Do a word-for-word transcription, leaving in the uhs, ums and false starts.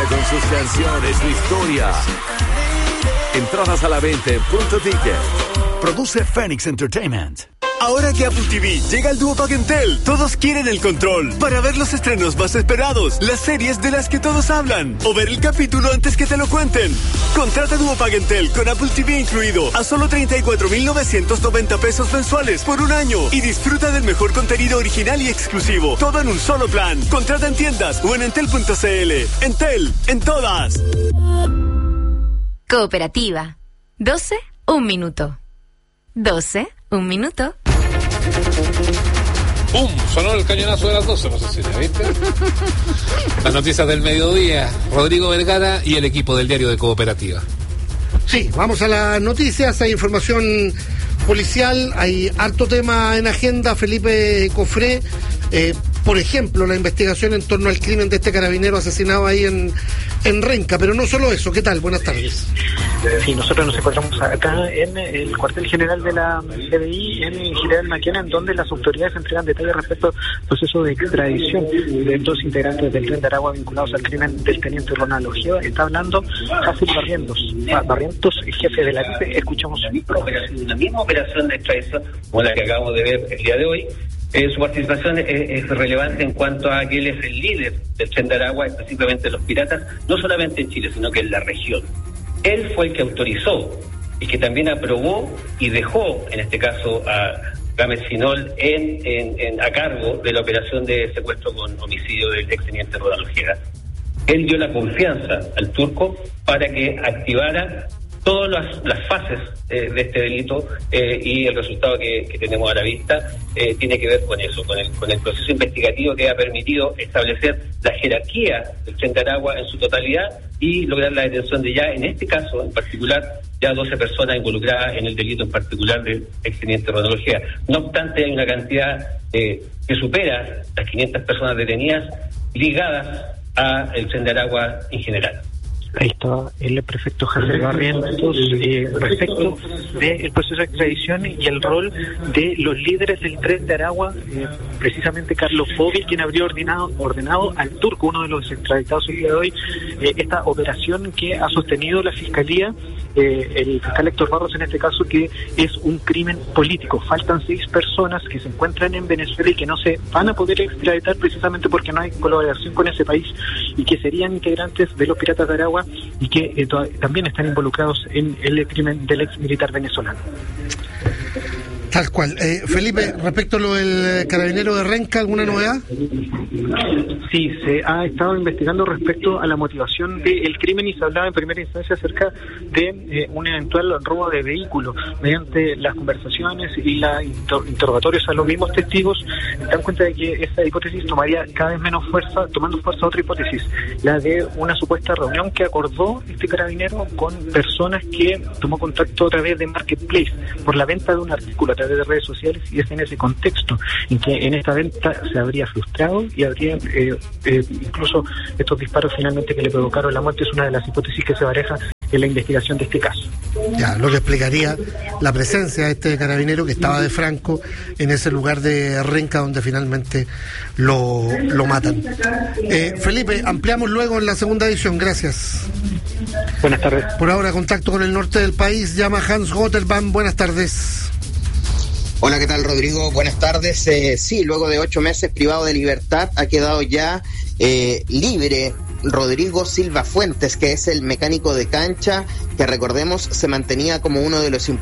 con sus canciones, su historia. Entradas a la venta en Punto Ticket. Produce Phoenix Entertainment. Ahora que Apple T V llega al Duopack Entel, todos quieren el control para ver los estrenos más esperados, las series de las que todos hablan, o ver el capítulo antes que te lo cuenten. Contrata Duopack Entel con Apple T V incluido a solo treinta y cuatro mil novecientos noventa pesos mensuales por un año y disfruta del mejor contenido original y exclusivo, todo en un solo plan. Contrata en tiendas o en entel punto c l. Entel, en todas. Cooperativa. doce, un minuto. doce, un minuto. ¡Pum! Sonó el cañonazo de las doce, no sé si ya viste. Las noticias del mediodía. Rodrigo Vergara y el equipo del diario de Cooperativa. Sí, vamos a las noticias. Hay información policial, hay harto tema en agenda. Felipe Cofré, eh, por ejemplo, la investigación en torno al crimen de este carabinero asesinado ahí en, en Renca, pero no solo eso. ¿Qué tal? Buenas tardes. Sí, nosotros nos encontramos acá en el cuartel general de la F B I, en General Maquena, en donde las autoridades entregan detalles respecto al proceso de extradición de dos integrantes del Tren de Aragua vinculados al crimen del teniente Ronaldo Ojeda. Está hablando Jacil Barrientos, Barrientos, jefe de la I P E. Escuchamos. La misma operación de extradición como la que acabamos de ver el día de hoy. Eh, su participación es, es relevante en cuanto a que él es el líder del Tren de Aragua, específicamente de los piratas, no solamente en Chile, sino que en la región. Él fue el que autorizó y que también aprobó y dejó, en este caso, a Gámez Sinol en, en, en, a cargo de la operación de secuestro con homicidio del exteniente Ronaldo Ojeda. Él dio la confianza al turco para que activara todas las, las fases eh, de este delito eh, y el resultado que, que tenemos a la vista eh, tiene que ver con eso, con el, con el proceso investigativo que ha permitido establecer la jerarquía del Tren de Aragua en su totalidad y lograr la detención de ya, en este caso en particular, ya doce personas involucradas en el delito en particular del exteniente Ronaldo Ojeda. No obstante, hay una cantidad eh, que supera las quinientas personas detenidas ligadas al Tren de Aragua en general. Ahí está el prefecto Jacil Barrientos eh, respecto del proceso de extradición y el rol de los líderes del Tren de Aragua, eh, precisamente Carlos Bovi, quien habría ordenado, ordenado al turco, uno de los extraditados el día de hoy, eh, esta operación que ha sostenido la Fiscalía, eh, el fiscal Héctor Barros en este caso, que es un crimen político. Faltan seis personas que se encuentran en Venezuela y que no se van a poder extraditar precisamente porque no hay colaboración con ese país y que serían integrantes de los piratas de Aragua y que eh, to- también están involucrados en el crimen del ex militar venezolano. Tal cual. Eh, Felipe, respecto a lo del carabinero de Renca, ¿alguna novedad? Sí, se ha estado investigando respecto a la motivación del crimen y se hablaba en primera instancia acerca de eh, un eventual robo de vehículo. Mediante las conversaciones y los inter- interrogatorios a los mismos testigos, se dan cuenta de que esta hipótesis tomaría cada vez menos fuerza, tomando fuerza otra hipótesis, la de una supuesta reunión que acordó este carabinero con personas que tomó contacto a través de Marketplace por la venta de un artículo a través de redes sociales, y es en ese contexto en que en esta venta se habría frustrado y habría eh, eh, incluso estos disparos finalmente que le provocaron la muerte. Es una de las hipótesis que se baraja en la investigación de este caso. Ya, lo que explicaría la presencia de este carabinero que estaba de Franco en ese lugar de Renca donde finalmente lo, lo matan. Eh, Felipe, ampliamos luego en la segunda edición. Gracias. Buenas tardes. Por ahora, contacto con el norte del país. Llama Hans Gotterbaum. Buenas tardes. Hola, ¿qué tal, Rodrigo? Buenas tardes. Eh, sí, luego de ocho meses privado de libertad ha quedado ya eh, libre Rodrigo Silva Fuentes, que es el mecánico de cancha que, recordemos, se mantenía como uno de los